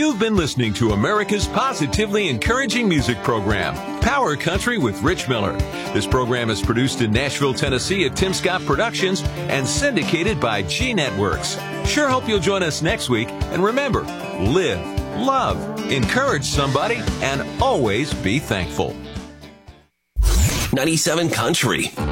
You've been listening to America's positively encouraging music program, Power Country with Rich Miller. This program is produced in Nashville, Tennessee at Tim Scott Productions and syndicated by G Networks. Sure hope you'll join us next week. And remember, live, love, encourage somebody, and always be thankful. 97 Country.